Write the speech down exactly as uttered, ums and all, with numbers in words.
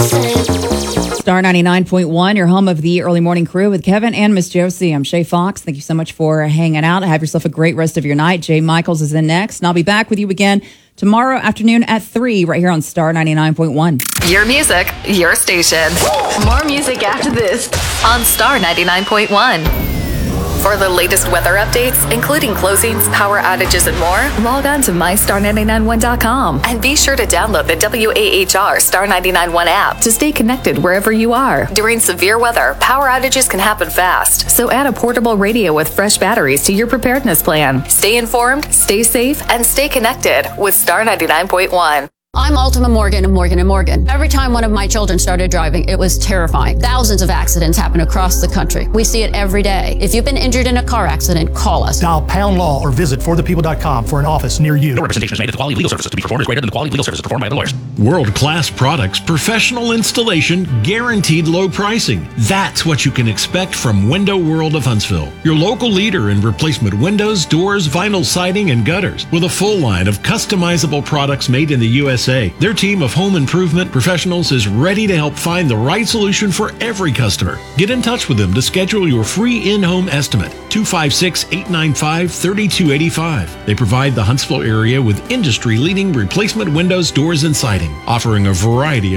Star ninety-nine point one, your home of the early morning crew with Kevin and Miss Josie. I'm Shay Fox. Thank you so much for hanging out. Have yourself a great rest of your night. Jay Michaels is in next, and I'll be back with you again tomorrow afternoon at three right here on Star ninety-nine point one. Your music, your station. More music after this on Star ninety-nine point one. For the latest weather updates, including closings, power outages, and more, log on to my star nine nine one dot com and be sure to download the W A H R Star ninety-nine point one app to stay connected wherever you are. During severe weather, power outages can happen fast, so add a portable radio with fresh batteries to your preparedness plan. Stay informed, stay safe, and stay connected with Star ninety-nine point one. I'm Ultima Morgan of Morgan and Morgan. Every time one of my children started driving, it was terrifying. Thousands of accidents happen across the country. We see it every day. If you've been injured in a car accident, call us. Dial pound law or visit for the people dot com for an office near you. No representation is made that the quality of legal services to be performed is greater than the quality of legal services performed by the lawyers. World-class products, professional installation, guaranteed low pricing. That's what you can expect from Window World of Huntsville, your local leader in replacement windows, doors, vinyl siding, and gutters. With a full line of customizable products made in the U S A, their team of home improvement professionals is ready to help find the right solution for every customer. Get in touch with them to schedule your free in-home estimate. two five six, eight nine five, three two eight five. They provide the Huntsville area with industry-leading replacement windows, doors, and siding, offering a variety of